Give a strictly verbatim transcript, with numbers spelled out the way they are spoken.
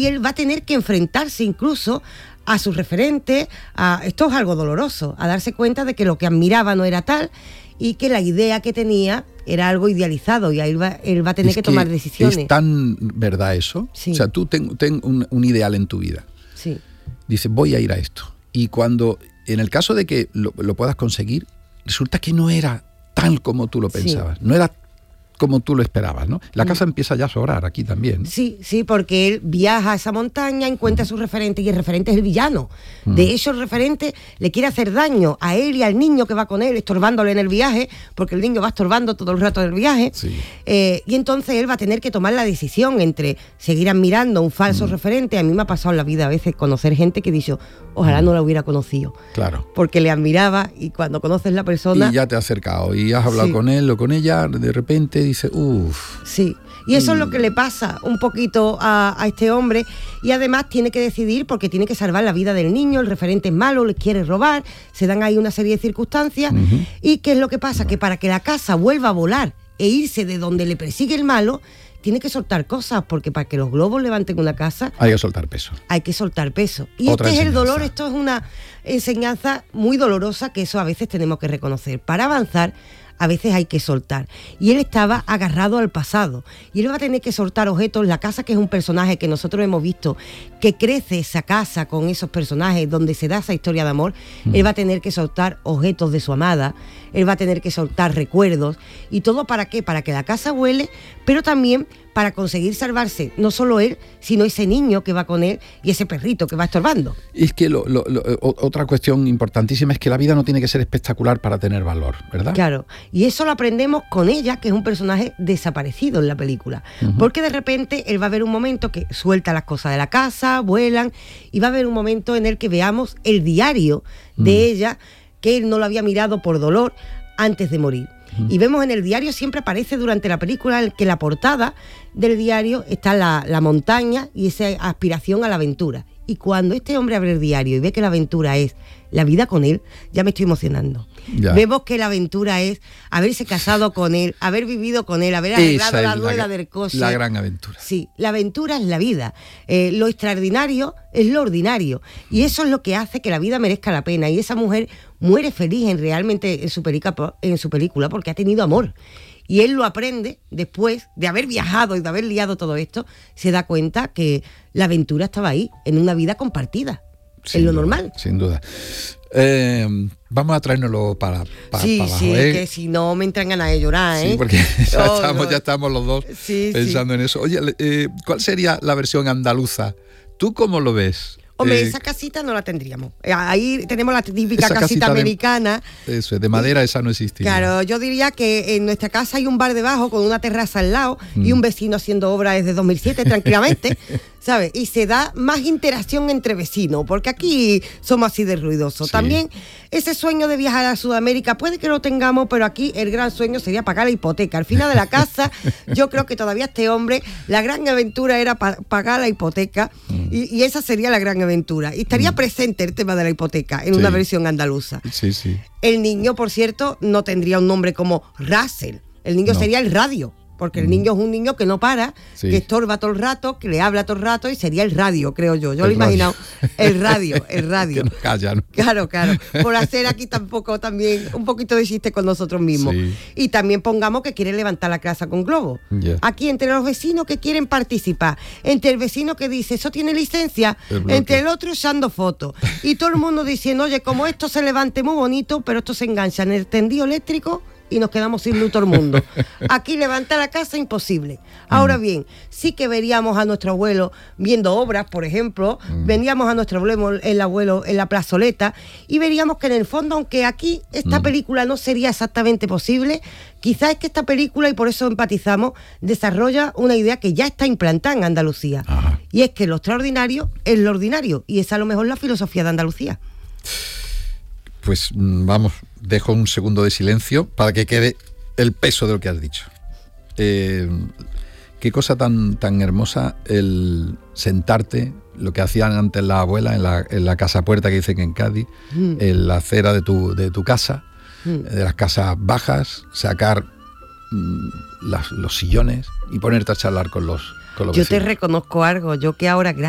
y él va a tener que enfrentarse incluso a sus referentes, a, esto es algo doloroso, a darse cuenta de que lo que admiraba no era tal y que la idea que tenía era algo idealizado, y ahí va, él va a tener es que, que tomar decisiones. ¿Es tan verdad eso? Sí. O sea, tú ten, ten un, un ideal en tu vida. Sí. Dices, voy a ir a esto. Y cuando, en el caso de que lo, lo puedas conseguir, resulta que no era tal como tú lo pensabas. Sí. No era como tú lo esperabas, ¿no? La casa mm. empieza ya a sobrar aquí también, ¿no? Sí, sí, porque él viaja a esa montaña, encuentra mm. a su referente, y el referente es el villano. Mm. De hecho, el referente le quiere hacer daño a él y al niño que va con él, estorbándole en el viaje, porque el niño va estorbando todo el rato del viaje. Sí. Eh, y entonces él va a tener que tomar la decisión entre seguir admirando a un falso mm. referente. A mí me ha pasado en la vida a veces conocer gente que dice, ojalá mm. no la hubiera conocido. Claro. Porque le admiraba, y cuando conoces la persona... Y ya te has acercado, y has hablado sí. con él o con ella, de repente dice, uff. Sí, y eso mm. es lo que le pasa un poquito a, a este hombre, y además tiene que decidir porque tiene que salvar la vida del niño, el referente es malo, le quiere robar, se dan ahí una serie de circunstancias, uh-huh. y ¿qué es lo que pasa? No. Que para que la casa vuelva a volar e irse de donde le persigue el malo, tiene que soltar cosas, porque para que los globos levanten una casa... Hay que soltar peso. Hay que soltar peso. Y Otra este enseñanza. Es el dolor, esto es una enseñanza muy dolorosa, que eso a veces tenemos que reconocer. Para avanzar, a veces hay que soltar. Y él estaba agarrado al pasado. Y él va a tener que soltar objetos. La casa, que es un personaje que nosotros hemos visto, que crece esa casa con esos personajes, donde se da esa historia de amor, mm. él va a tener que soltar objetos de su amada, él va a tener que soltar recuerdos. ¿Y todo para qué? Para que la casa vuele, pero también para conseguir salvarse, no solo él, sino ese niño que va con él y ese perrito que va estorbando. Y es que lo, lo, lo, otra cuestión importantísima es que la vida no tiene que ser espectacular para tener valor, ¿verdad? Claro, y eso lo aprendemos con ella, que es un personaje desaparecido en la película, uh-huh. porque de repente él va a ver un momento que suelta las cosas de la casa, vuelan, y va a haber un momento en el que veamos el diario de uh-huh. ella, que él no lo había mirado por dolor antes de morir. Y vemos en el diario, siempre aparece durante la película, que la portada del diario está la, la montaña y esa aspiración a la aventura. Y cuando este hombre abre el diario y ve que la aventura es la vida con él, ya me estoy emocionando. Ya. Vemos que la aventura es haberse casado con él, haber vivido con él, haber arreglado la rueda del coche. La gran aventura. Sí, la aventura es la vida. Eh, lo extraordinario es lo ordinario. Y eso es lo que hace que la vida merezca la pena. Y esa mujer muere feliz en realmente en su, perica, en su película, porque ha tenido amor. Y él lo aprende después de haber viajado y de haber liado todo esto, se da cuenta que la aventura estaba ahí, en una vida compartida, sin en lo duda, normal. Sin duda. Eh, vamos a traérnoslo para, para, sí, para abajo. Sí, ¿eh? que si no me entran ganas de llorar, ¿eh? Sí, porque ya, oh, estamos, no. ya estamos los dos sí, pensando sí. en eso. Oye, eh, ¿cuál sería la versión andaluza? ¿Tú cómo lo ves? Hombre, eh, esa casita no la tendríamos. Ahí tenemos la típica casita, casita americana. De, eso, de madera, esa no existiría. Claro, yo diría que en nuestra casa hay un bar debajo con una terraza al lado mm. y un vecino haciendo obra desde dos mil siete tranquilamente, ¿sabes? Y se da más interacción entre vecinos, porque aquí somos así de ruidosos. Sí. También ese sueño de viajar a Sudamérica puede que lo tengamos, pero aquí el gran sueño sería pagar la hipoteca. Al final de la casa, yo creo que todavía este hombre, la gran aventura era pa- pagar la hipoteca mm. y, y esa sería la gran aventura. Y estaría mm. presente el tema de la hipoteca en sí. una versión andaluza. Sí, sí. El niño, por cierto, no tendría un nombre como Russell. El niño no. sería el radio. Porque el niño es un niño que no para, sí. que estorba todo el rato, que le habla todo el rato, y sería el radio, creo yo. Yo el lo he imaginado. El radio, el radio. Que no calla, ¿no? Claro, claro. Por hacer aquí tampoco también un poquito de chiste con nosotros mismos. Sí. Y también pongamos que quiere levantar la casa con globo. Yeah. Aquí entre los vecinos que quieren participar, entre el vecino que dice, ¿eso tiene licencia? El entre el otro echando fotos. Y todo el mundo diciendo, oye, como esto se levante muy bonito, pero esto se engancha en el tendido eléctrico y nos quedamos sin luz todo el mundo. Aquí levantar la casa, imposible. Ahora mm. bien, sí que veríamos a nuestro abuelo viendo obras, por ejemplo, mm. veríamos a nuestro abuelo, el abuelo en la plazoleta, y veríamos que en el fondo, aunque aquí esta mm. película no sería exactamente posible, quizás es que esta película, y por eso empatizamos, desarrolla una idea que ya está implantada en Andalucía. Ajá. Y es que lo extraordinario es lo ordinario, y esa es a lo mejor la filosofía de Andalucía. Pues vamos, dejo un segundo de silencio para que quede el peso de lo que has dicho. Eh, qué cosa tan, tan hermosa el sentarte, lo que hacían antes las abuelas en la, en la casa puerta que dicen en Cádiz, mm. en la acera de tu, de tu casa, mm. de las casas bajas, sacar mm, las, los sillones y ponerte a charlar con los, con los Yo vecinos. te reconozco algo, yo que ahora...